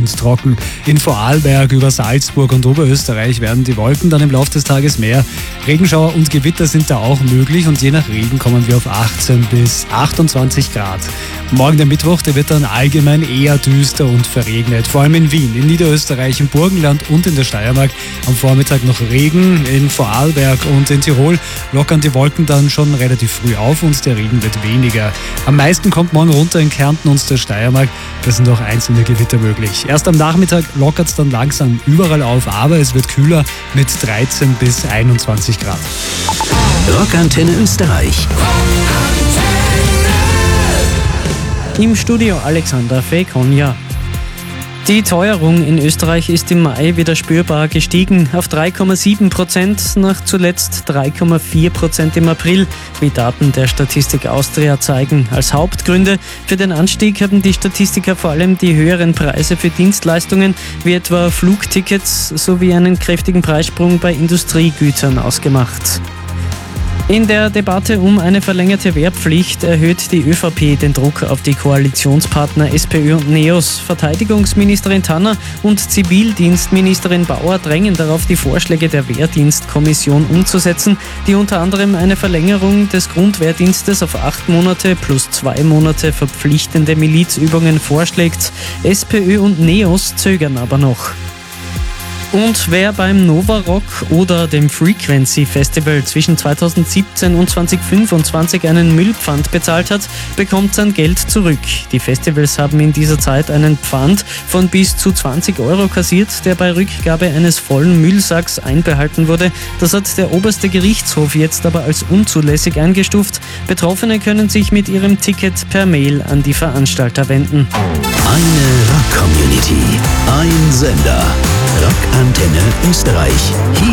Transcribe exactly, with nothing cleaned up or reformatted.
und trocken. In Vorarlberg über Salzburg und Oberösterreich werden die Wolken dann im Laufe des Tages mehr. Regenschauer und Gewitter sind da auch möglich und je nach Regen kommen wir auf achtzehn bis achtundzwanzig Grad. Morgen der Mittwoch, der wird dann allgemein eher düster und verregnet. Vor allem in Wien, in Niederösterreich, im Burgenland und in der Steiermark. Am Vormittag noch Regen. In Vorarlberg und in Tirol lockern die Wolken dann schon relativ früh auf und der Regen wird weniger. Am meisten kommt morgen runter in Kärnten und der Steiermark. Da sind auch einzelne Gewitter möglich. Erst am Nachmittag lockert es dann langsam überall auf, aber es wird kühler mit dreizehn bis einundzwanzig Grad. Rockantenne Österreich. Im Studio Alexander Fekonja. Die Teuerung in Österreich ist im Mai wieder spürbar gestiegen auf drei Komma sieben Prozent, nach zuletzt drei Komma vier Prozent im April, wie Daten der Statistik Austria zeigen. Als Hauptgründe für den Anstieg haben die Statistiker vor allem die höheren Preise für Dienstleistungen, wie etwa Flugtickets, sowie einen kräftigen Preissprung bei Industriegütern ausgemacht. In der Debatte um eine verlängerte Wehrpflicht erhöht die ÖVP den Druck auf die Koalitionspartner SPÖ und NEOS. Verteidigungsministerin Tanner und Zivildienstministerin Bauer drängen darauf, die Vorschläge der Wehrdienstkommission umzusetzen, die unter anderem eine Verlängerung des Grundwehrdienstes auf acht Monate plus zwei Monate verpflichtende Milizübungen vorschlägt. SPÖ und NEOS zögern aber noch. Und wer beim Nova Rock oder dem Frequency Festival zwischen zweitausendsiebzehn und zweitausendfünfundzwanzig einen Müllpfand bezahlt hat, bekommt sein Geld zurück. Die Festivals haben in dieser Zeit einen Pfand von bis zu zwanzig Euro kassiert, der bei Rückgabe eines vollen Müllsacks einbehalten wurde. Das hat der oberste Gerichtshof jetzt aber als unzulässig eingestuft. Betroffene können sich mit ihrem Ticket per Mail an die Veranstalter wenden. Eine Rock-Community, ein Sender. Rockantenne Österreich. Hier